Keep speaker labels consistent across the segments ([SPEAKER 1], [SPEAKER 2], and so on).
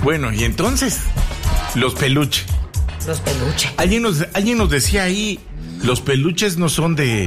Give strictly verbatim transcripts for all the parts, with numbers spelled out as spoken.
[SPEAKER 1] Bueno, y entonces, los peluches.
[SPEAKER 2] Los peluches.
[SPEAKER 1] Alguien nos, alguien nos decía ahí, los peluches no son de...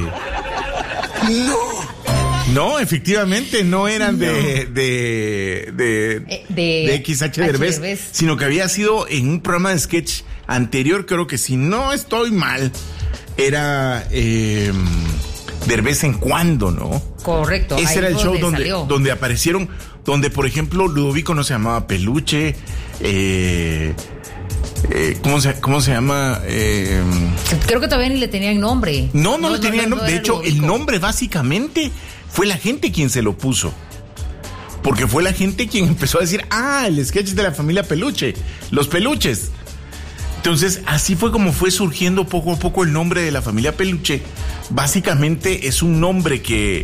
[SPEAKER 3] No.
[SPEAKER 1] No, efectivamente, no eran no. de de, de,
[SPEAKER 2] eh, de
[SPEAKER 1] de X H Derbez,
[SPEAKER 2] Derbez,
[SPEAKER 1] sino que había sido en un programa de sketch anterior, creo que si no estoy mal, era eh, Derbez en cuando, ¿no?
[SPEAKER 2] Correcto.
[SPEAKER 1] Ese
[SPEAKER 2] ahí
[SPEAKER 1] era el show donde,
[SPEAKER 2] salió.
[SPEAKER 1] donde aparecieron, donde por ejemplo Ludovico no se llamaba Peluche, eh... Eh, ¿cómo, se, ¿Cómo se llama? Eh,
[SPEAKER 2] Creo que todavía ni le tenían nombre.
[SPEAKER 1] No, no, no le
[SPEAKER 2] no,
[SPEAKER 1] tenían
[SPEAKER 2] no,
[SPEAKER 1] nombre.
[SPEAKER 2] no
[SPEAKER 1] De hecho,
[SPEAKER 2] Ludovico.
[SPEAKER 1] el nombre básicamente fue la gente quien se lo puso. Porque fue la gente quien empezó a decir, ah, el sketch de la familia Peluche, los peluches. Entonces, así fue como fue surgiendo poco a poco el nombre de la familia Peluche. Básicamente es un nombre que...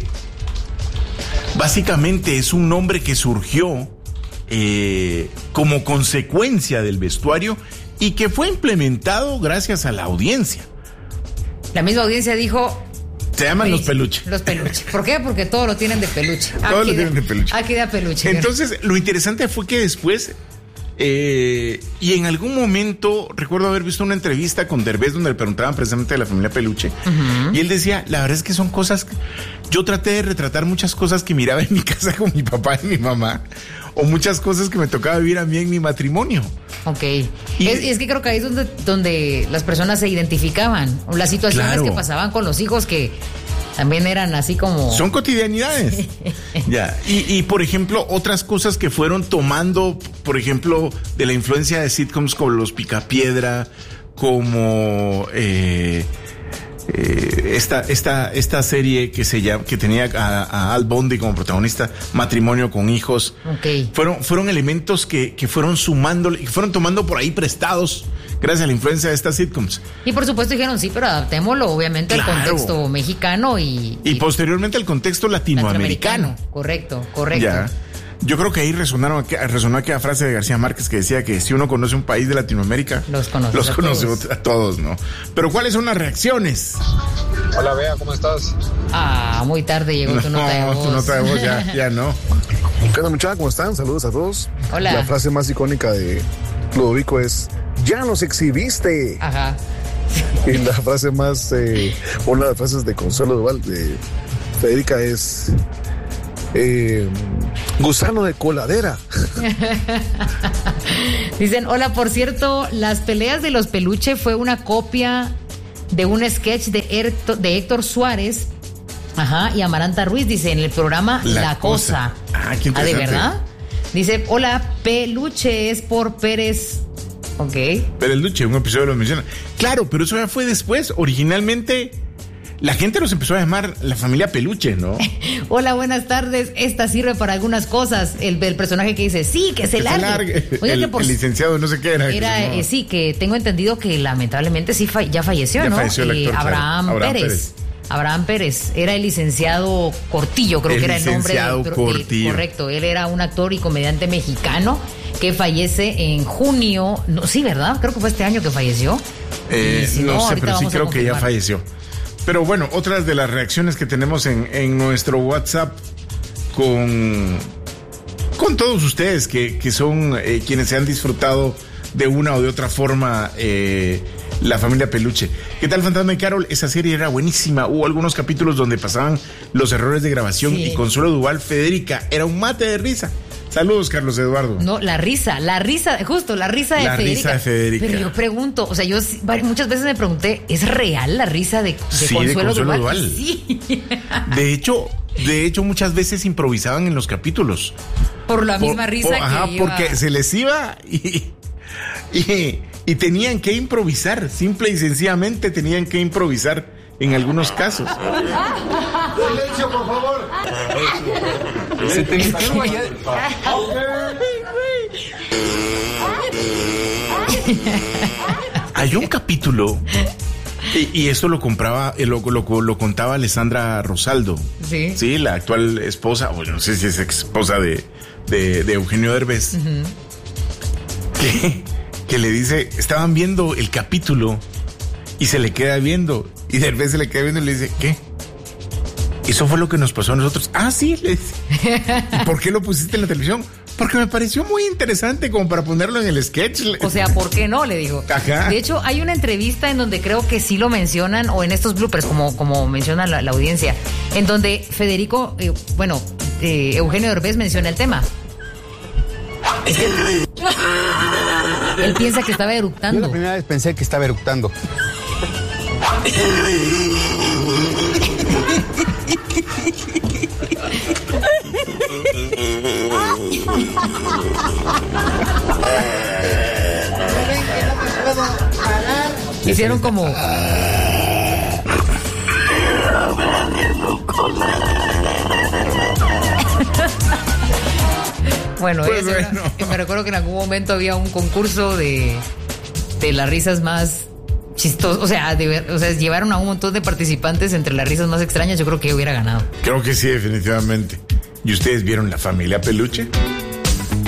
[SPEAKER 1] Básicamente es un nombre que surgió eh, como consecuencia del vestuario y que fue implementado gracias a la audiencia.
[SPEAKER 2] La misma audiencia dijo...
[SPEAKER 1] Se llaman los peluches.
[SPEAKER 2] Los peluches. ¿Por qué? Porque todo lo tienen de peluche.
[SPEAKER 1] Todo lo tienen de peluche.
[SPEAKER 2] Aquí da peluche.
[SPEAKER 1] Entonces, lo interesante fue que después, eh, y en algún momento, recuerdo haber visto una entrevista con Derbez donde le preguntaban precisamente de la familia Peluche, uh-huh. y él decía, la verdad es que son cosas, yo traté de retratar muchas cosas que miraba en mi casa con mi papá y mi mamá, o muchas cosas que me tocaba vivir a mí en mi matrimonio.
[SPEAKER 2] Ok. Y es, es que creo que ahí es donde, donde las personas se identificaban. Las situaciones claro. que pasaban con los hijos que también eran así como...
[SPEAKER 1] Son cotidianidades. Ya. Y, y, por ejemplo, otras cosas que fueron tomando, por ejemplo, de la influencia de sitcoms como Los Picapiedra, como... Eh, Eh, esta, esta, esta serie que se llama, que tenía a, a Al Bundy como protagonista, Matrimonio con Hijos,
[SPEAKER 2] okay.
[SPEAKER 1] fueron, fueron elementos que, que fueron sumando, que fueron tomando por ahí prestados gracias a la influencia de estas sitcoms.
[SPEAKER 2] Y por supuesto dijeron, sí, pero adaptémoslo obviamente
[SPEAKER 1] claro.
[SPEAKER 2] al contexto mexicano y,
[SPEAKER 1] y, y posteriormente al contexto latinoamericano.
[SPEAKER 2] latinoamericano. Correcto, correcto.
[SPEAKER 1] Ya. Yo creo que ahí resonaron, resonó aquella frase de García Márquez que decía que si uno conoce un país de Latinoamérica,
[SPEAKER 2] los conoce,
[SPEAKER 1] los
[SPEAKER 2] a,
[SPEAKER 1] conoce
[SPEAKER 2] todos.
[SPEAKER 1] a todos, ¿no? Pero ¿cuáles son las reacciones?
[SPEAKER 4] Hola, Bea, ¿cómo estás?
[SPEAKER 2] Ah, muy tarde llegó
[SPEAKER 1] no,
[SPEAKER 2] tu nota de voz.
[SPEAKER 1] tu nota de voz ya, ya no.
[SPEAKER 5] ¿Qué onda, muchachos? ¿Cómo están? Saludos a todos.
[SPEAKER 2] Hola.
[SPEAKER 5] La frase más icónica de Ludovico es, ¡ya nos exhibiste!
[SPEAKER 2] Ajá.
[SPEAKER 5] Y la frase más, eh, una de las frases de Consuelo Duval, de Federica, es... Eh, gusano de coladera.
[SPEAKER 2] Dicen, hola, por cierto, las peleas de los peluches fue una copia de un sketch de, Herto, de Héctor Suárez, ajá, y Amaranta Ruiz, dice, en el programa La, La Cosa.
[SPEAKER 1] Cosa. Ah, qué interesante.
[SPEAKER 2] Ah, ¿de verdad? Dice, hola, peluche es por Pérez. Ok.
[SPEAKER 1] Pérez Luche, un episodio lo menciona. Claro, pero eso ya fue después. Originalmente... La gente los empezó a llamar la familia Peluche, ¿no?
[SPEAKER 2] Hola, buenas tardes. Esta sirve para algunas cosas. El, el personaje que dice, sí, que se
[SPEAKER 1] que
[SPEAKER 2] largue.
[SPEAKER 1] Se largue.
[SPEAKER 2] Oye,
[SPEAKER 1] el,
[SPEAKER 2] que por,
[SPEAKER 1] el licenciado, no sé qué era.
[SPEAKER 2] Era,
[SPEAKER 1] que
[SPEAKER 2] eh, sí, que tengo entendido que lamentablemente sí fa- ya falleció,
[SPEAKER 1] ya
[SPEAKER 2] ¿no?
[SPEAKER 1] Falleció el actor,
[SPEAKER 2] eh, Abraham,
[SPEAKER 1] claro. Abraham
[SPEAKER 2] Pérez.
[SPEAKER 1] Pérez.
[SPEAKER 2] Abraham Pérez. Era el licenciado Cortillo, creo
[SPEAKER 1] el
[SPEAKER 2] que era el nombre.
[SPEAKER 1] Licenciado
[SPEAKER 2] Pero,
[SPEAKER 1] Cortillo.
[SPEAKER 2] Eh, correcto. Él era un actor y comediante mexicano que fallece en junio. No, sí, ¿verdad? Creo que fue este año que falleció.
[SPEAKER 1] Eh,
[SPEAKER 2] si
[SPEAKER 1] no,
[SPEAKER 2] no
[SPEAKER 1] sé, pero sí creo que ya
[SPEAKER 2] confirmar.
[SPEAKER 1] falleció. Pero bueno, otras de las reacciones que tenemos en, en nuestro WhatsApp con, con todos ustedes que, que son eh, quienes se han disfrutado de una o de otra forma eh, la familia Peluche. ¿Qué tal, Fantasma y Carol? Esa serie era buenísima. Hubo algunos capítulos donde pasaban los errores de grabación
[SPEAKER 2] sí.
[SPEAKER 1] y Consuelo Duval, Federica, era un mate de risa. Saludos, Carlos Eduardo.
[SPEAKER 2] No, la risa, la risa, justo, la risa de
[SPEAKER 1] la
[SPEAKER 2] Federica.
[SPEAKER 1] risa de Federica.
[SPEAKER 2] Pero yo pregunto, o sea, yo muchas veces me pregunté, ¿es real la risa de, de
[SPEAKER 1] sí,
[SPEAKER 2] Consuelo,
[SPEAKER 1] de Consuelo
[SPEAKER 2] Duval?
[SPEAKER 1] Duval?
[SPEAKER 2] Sí.
[SPEAKER 1] De hecho, de hecho, muchas veces improvisaban en los capítulos.
[SPEAKER 2] Por la misma
[SPEAKER 1] por,
[SPEAKER 2] risa
[SPEAKER 1] por,
[SPEAKER 2] que
[SPEAKER 1] ajá,
[SPEAKER 2] iba...
[SPEAKER 1] porque se les iba y, y, y tenían que improvisar, simple y sencillamente tenían que improvisar en algunos casos.
[SPEAKER 3] Silencio, por favor.
[SPEAKER 4] Se te algo allá.
[SPEAKER 1] Hay un capítulo y, y esto lo compraba, lo, lo, lo contaba Alessandra Rosaldo,
[SPEAKER 2] sí,
[SPEAKER 1] sí, la actual esposa, bueno, no sé si es ex esposa de, de, de Eugenio Derbez, uh-huh. que, que le dice, estaban viendo el capítulo y se le queda viendo y Derbez se le queda viendo y le dice, ¿qué? Eso fue lo que nos pasó a nosotros. Ah, sí, le dice. ¿Y por qué lo pusiste en la televisión? Porque me pareció muy interesante como para ponerlo en el sketch.
[SPEAKER 2] O sea, ¿por qué no? Le digo.
[SPEAKER 1] Ajá.
[SPEAKER 2] De hecho, hay una entrevista en donde creo que sí lo mencionan, o en estos bloopers, como, como menciona la, la audiencia, en donde Federico, eh, bueno, eh, Eugenio Derbez menciona el tema. Es que él piensa que estaba eructando.
[SPEAKER 6] Yo la primera vez pensé que estaba eructando.
[SPEAKER 2] Hicieron como... Bueno,
[SPEAKER 1] Pues
[SPEAKER 2] eso
[SPEAKER 1] bueno.
[SPEAKER 2] Era, me recuerdo que en algún momento había un concurso de, de las risas más chistosas, o sea, de ver, o sea, llevaron a un montón de participantes entre las risas más extrañas. Yo creo que yo hubiera ganado.
[SPEAKER 1] Creo que sí, definitivamente. ¿Y ustedes vieron La Familia Peluche?